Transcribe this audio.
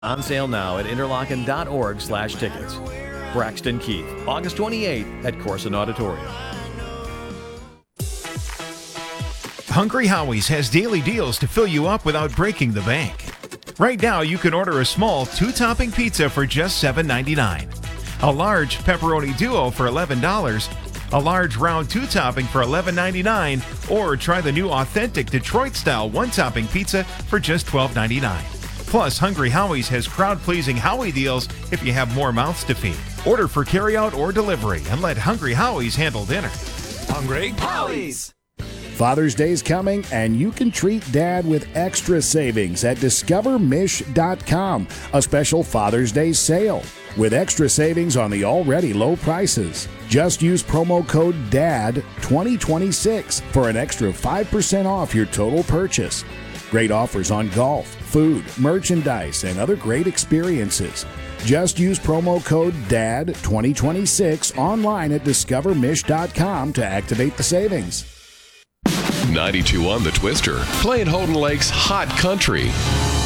On sale now at interlochen.org/tickets. Braxton Keith, August 28th at Corson Auditorium. Hungry Howie's has daily deals to fill you up without breaking the bank. Right now, you can order a small 2-topping pizza for just $7.99, a large pepperoni duo for $11, a large round 2-topping for $11.99, or try the new authentic Detroit-style 1-topping pizza for just $12.99. Plus, Hungry Howie's has crowd-pleasing Howie deals if you have more mouths to feed. Order for carryout or delivery and let Hungry Howie's handle dinner. Hungry Howie's! Father's Day's coming, and you can treat Dad with extra savings at DiscoverMish.com, a special Father's Day sale with extra savings on the already low prices. Just use promo code DAD2026 for an extra 5% off your total purchase. Great offers on golf, food, merchandise, and other great experiences. Just use promo code DAD2026 online at DiscoverMish.com to activate the savings. 92 on the Twister, playing Houghton Lake's hot country.